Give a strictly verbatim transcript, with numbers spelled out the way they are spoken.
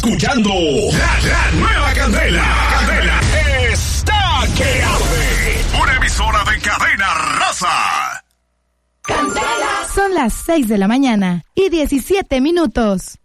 escuchando la, la nueva Candela. Candela está que arde. Una emisora de Cadena Raza. Candela. Son las seis de la mañana y diecisiete minutos.